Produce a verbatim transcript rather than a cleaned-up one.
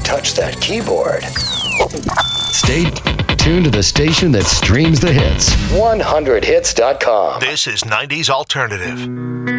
touch that keyboard. Stay tuned to the station that streams the hits. one hundred hits dot com. This is nineties Alternative.